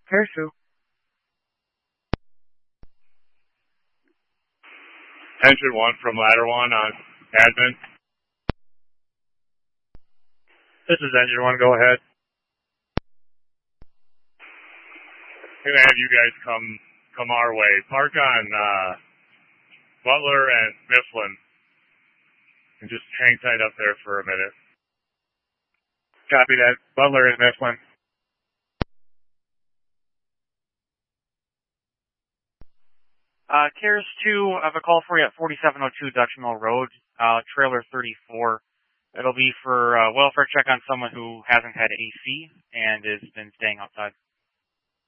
Here's who. Engine 1 from Ladder 1 on admin. This is Engine 1, go ahead. I'm gonna have you guys come our way. Park on Butler and Mifflin. And just hang tight up there for a minute. Copy that. Butler and Mifflin. Cares 2, I have a call for you at 4702 Dutch Mill Road, trailer 34. It'll be for welfare check on someone who hasn't had AC and has been staying outside.